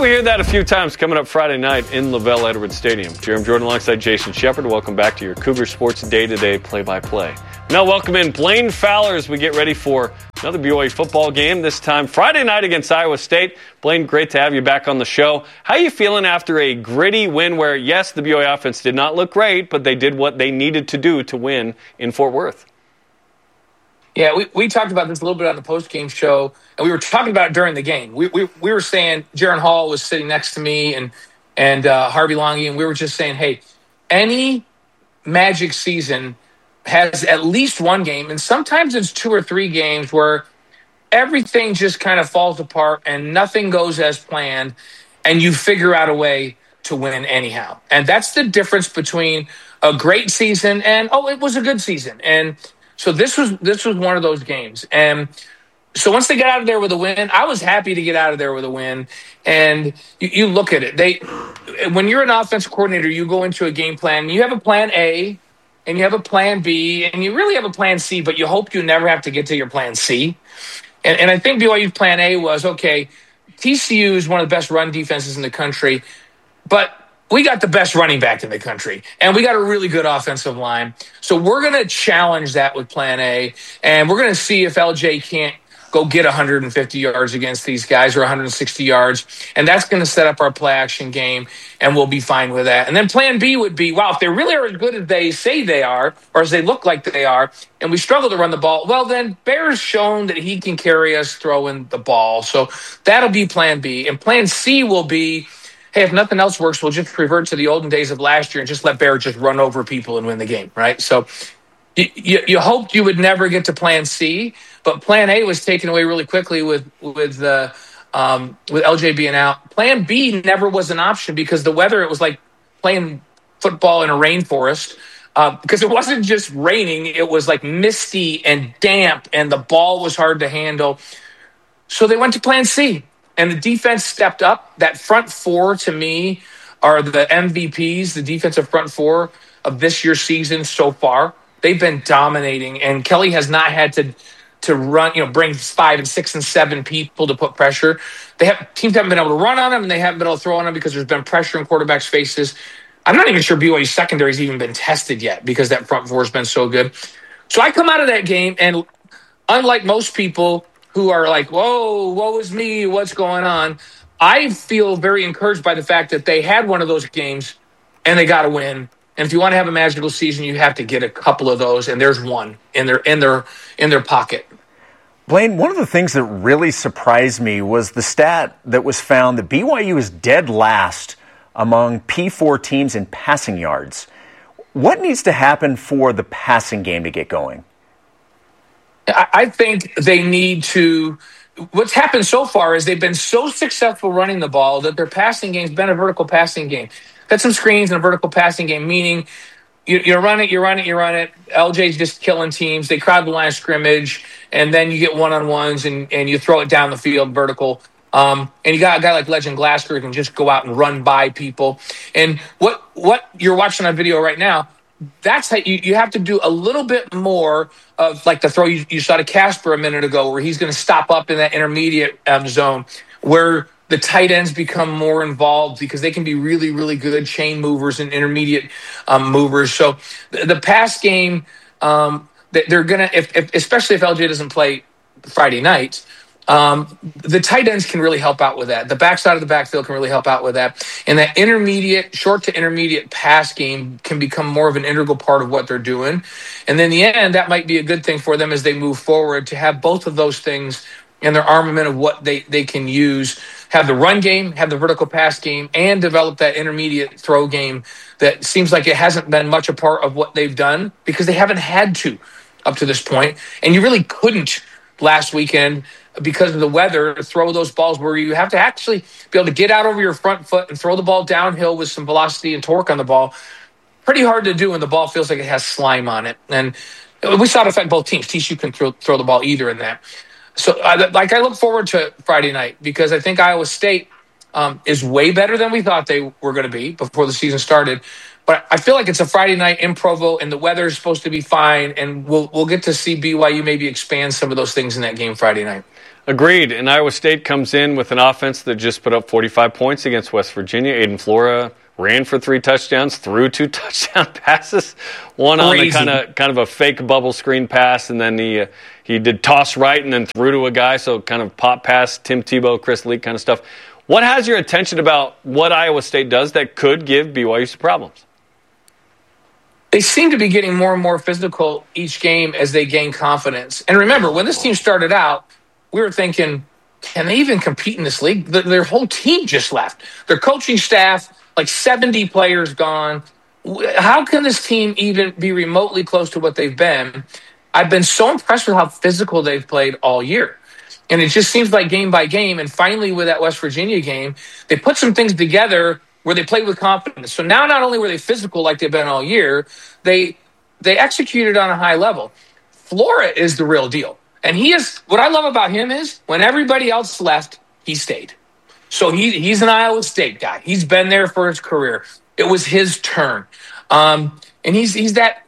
we hear that a few times coming up Friday night in LaVell Edwards Stadium. Jeremy Jordan alongside Jason Shepard. Welcome back to your Cougar Sports Day-to-Day play-by-play. Now welcome in Blaine Fowler as we get ready for another BYU football game, this time Friday night against Iowa State. Blaine, great to have you back on the show. How are you feeling after a gritty win where, yes, the BYU offense did not look great, but they did what they needed to do to win in Fort Worth? Yeah, we talked about this a little bit on the post-game show, and we were talking about it during the game. We were saying, Jaron Hall was sitting next to me and Harvey Longy, and we were just saying, hey, any Magic season has at least one game, and sometimes it's 2 or 3 games where everything just kind of falls apart and nothing goes as planned, and you figure out a way to win anyhow. And that's the difference between a great season and, it was a good season. And so this was one of those games. And so once they got out of there with a win, I was happy to get out of there with a win. And you look at it. When you're an offensive coordinator, you go into a game plan. You have a plan A, and you have a plan B, and you really have a plan C, but you hope you never have to get to your plan C. And I think BYU's plan A was, okay, TCU is one of the best run defenses in the country, but we got the best running back in the country, and we got a really good offensive line. So we're going to challenge that with plan A, and we're going to see if LJ can't go get 150 yards against these guys or 160 yards, and that's going to set up our play-action game, and we'll be fine with that. And then plan B would be, wow, if they really are as good as they say they are or as they look like they are, and we struggle to run the ball, well, then Bear's shown that he can carry us throwing the ball. So that'll be plan B. And plan C will be, hey, if nothing else works, we'll just revert to the olden days of last year and just let Bear just run over people and win the game, right? So you hoped you would never get to plan C, but plan A was taken away really quickly with LJ being out. Plan B never was an option because the weather, it was like playing football in a rainforest because it wasn't just raining. It was like misty and damp, and the ball was hard to handle. So they went to plan C. And the defense stepped up. That front four, to me, are the MVPs, the defensive front four of this year's season so far. They've been dominating, and Kelly has not had to run, bring 5 and 6 and 7 people to put pressure. Teams haven't been able to run on them, and they haven't been able to throw on them because there's been pressure in quarterbacks' faces. I'm not even sure BYU's secondary's even been tested yet because that front four has been so good. So I come out of that game, and unlike most people who are like, whoa, woe is me, what's going on? I feel very encouraged by the fact that they had one of those games and they got to win. And if you want to have a magical season, you have to get a couple of those, and there's one in their pocket. Blaine, one of the things that really surprised me was the stat that was found that BYU is dead last among P4 teams in passing yards. What needs to happen for the passing game to get going? I think they need to – what's happened so far is they've been so successful running the ball that their passing game's been a vertical passing game. Got some screens and a vertical passing game, meaning you run it. LJ's just killing teams. They crowd the line of scrimmage, and then you get one-on-ones, and you throw it down the field vertical. And you got a guy like Legend Glasgow who can just go out and run by people. And what you're watching on video right now, that's how you have to do a little bit more of like the throw you saw to Casper a minute ago, where he's going to stop up in that intermediate zone, where the tight ends become more involved because they can be really, really good chain movers and intermediate movers. So the pass game, they're going to, especially if LJ doesn't play Friday night, the tight ends can really help out with that. The backside of the backfield can really help out with that. And that short to intermediate pass game can become more of an integral part of what they're doing. And then in the end, that might be a good thing for them as they move forward to have both of those things in their armament of what they can use, have the run game, have the vertical pass game, and develop that intermediate throw game that seems like it hasn't been much a part of what they've done because they haven't had to up to this point. And you really couldn't last weekend because of the weather, throw those balls where you have to actually be able to get out over your front foot and throw the ball downhill with some velocity and torque on the ball. Pretty hard to do when the ball feels like it has slime on it. And we saw it affect both teams. TCU can throw the ball either in that. So I look forward to Friday night because I think Iowa State is way better than we thought they were going to be before the season started. But I feel like it's a Friday night in Provo, and the weather is supposed to be fine, and we'll get to see BYU maybe expand some of those things in that game Friday night. Agreed. And Iowa State comes in with an offense that just put up 45 points against West Virginia. Aiden Flora ran for 3 touchdowns, threw 2 touchdown passes, one Crazy. on the kind of a fake bubble screen pass, and then he did toss right and then threw to a guy, so kind of pop pass, Tim Tebow, Chris Leak kind of stuff. What has your attention about what Iowa State does that could give BYU some problems? They seem to be getting more and more physical each game as they gain confidence. And remember, when this team started out, we were thinking, can they even compete in this league? Their whole team just left. Their coaching staff, like 70 players gone. How can this team even be remotely close to what they've been? I've been so impressed with how physical they've played all year. And it just seems like game by game. And finally, with that West Virginia game, they put some things together where they played with confidence. So now not only were they physical like they've been all year, they executed on a high level. Flora is the real deal. And he is, what I love about him is when everybody else left, he stayed. So he's an Iowa State guy. He's been there for his career. It was his turn. And he's that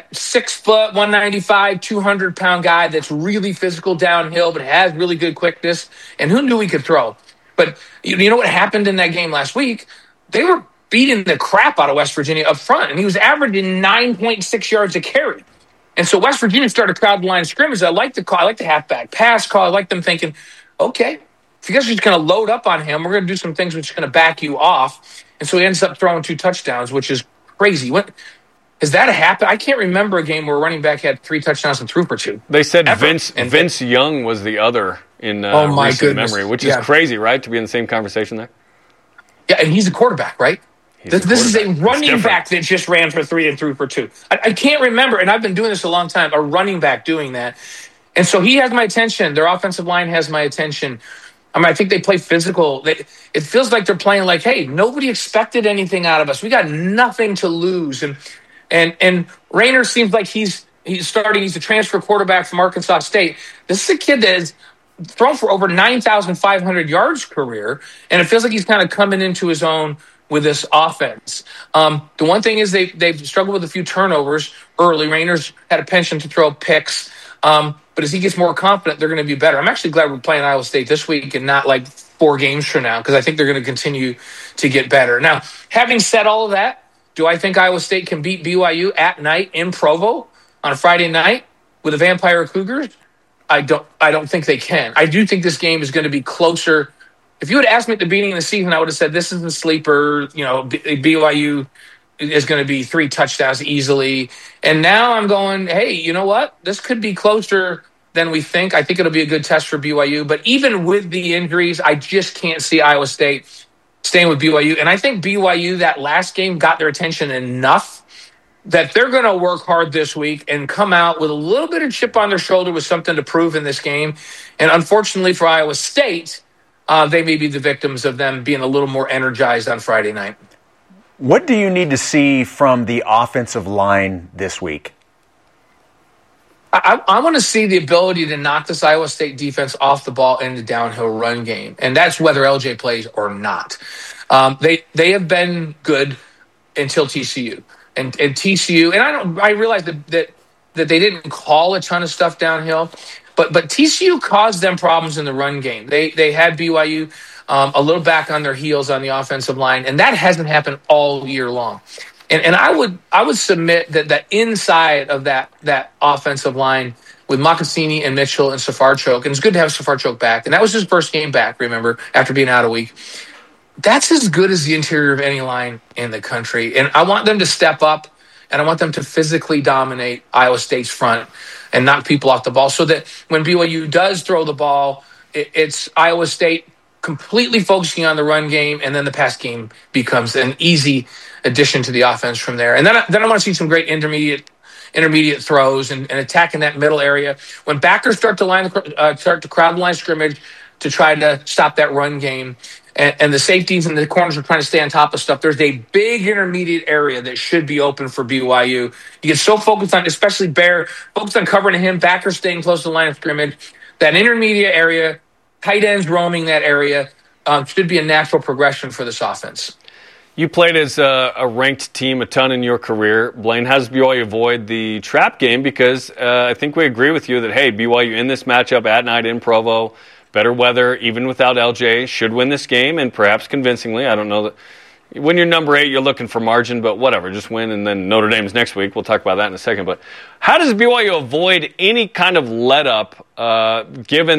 6 foot, 195, 200-pound guy that's really physical downhill, but has really good quickness. And who knew he could throw? But you know what happened in that game last week? They were beating the crap out of West Virginia up front, and he was averaging 9.6 yards a carry. And so West Virginia started crowd line scrimmage. I like the call. I like the halfback pass call. I like them thinking, okay, if you guys are just going to load up on him, we're going to do some things which are going to back you off. And so he ends up throwing 2 touchdowns, which is crazy. What is that happen? I can't remember a game where a running back had 3 touchdowns and threw for 2. They said Vince Young was the other in recent memory, which is crazy, right, to be in the same conversation there? Yeah, and he's a quarterback, right? This is a running back that just ran for 3 and threw for 2. I can't remember, and I've been doing this a long time, a running back doing that. And so he has my attention. Their offensive line has my attention. I think they play physical. It feels like they're playing like, hey, nobody expected anything out of us. We got nothing to lose. And Rayner seems like he's starting. He's a transfer quarterback from Arkansas State. This is a kid that has thrown for over 9,500 yards career, and it feels like he's kind of coming into his own with this offense. The one thing is they've struggled with a few turnovers early. Rayner's had a penchant to throw picks. But as he gets more confident, they're going to be better. I'm actually glad we're playing Iowa State this week and not like 4 games from now, because I think they're going to continue to get better. Now, having said all of that, do I think Iowa State can beat BYU at night in Provo on a Friday night with the Vampire Cougars? I don't think they can. I do think this game is going to be closer. If you had asked me at the beginning of the season, I would have said this is the sleeper. BYU is going to be 3 touchdowns easily. And now I'm going, hey, you know what? This could be closer than we think. I think it'll be a good test for BYU. But even with the injuries, I just can't see Iowa State staying with BYU. And I think BYU, that last game, got their attention enough that they're going to work hard this week and come out with a little bit of chip on their shoulder with something to prove in this game. And unfortunately for Iowa State, they may be the victims of them being a little more energized on Friday night. What do you need to see from the offensive line this week? I want to see the ability to knock this Iowa State defense off the ball in the downhill run game, and that's whether LJ plays or not. They have been good until TCU, and TCU, and I realize that they didn't call a ton of stuff downhill, but TCU caused them problems in the run game. They had BYU a little back on their heels on the offensive line, and that hasn't happened all year long. And I would submit that the inside of that offensive line with Mocassini and Mitchell and Safarchuk, and it's good to have Safarchuk back, and that was his first game back, remember, after being out a week. That's as good as the interior of any line in the country. And I want them to step up, and I want them to physically dominate Iowa State's front and knock people off the ball so that when BYU does throw the ball, it's Iowa State completely focusing on the run game, and then the pass game becomes an easy addition to the offense from there. And then I want to see some great intermediate throws and attacking that middle area. When backers start to crowd line scrimmage to try to stop that run game, and the safeties and the corners are trying to stay on top of stuff, there's a big intermediate area that should be open for BYU. You get so focused on, especially Bear, focused on covering him, backers staying close to the line of scrimmage. That intermediate area, tight ends roaming that area, should be a natural progression for this offense. You played as a ranked team a ton in your career. Blaine, how does BYU avoid the trap game? Because I think we agree with you that, hey, BYU in this matchup at night in Provo, better weather, even without LJ, should win this game, and perhaps convincingly. I don't know that. When you're number 8, you're looking for margin, but whatever, just win, and then Notre Dame's next week. We'll talk about that in a second. But how does BYU avoid any kind of let-up given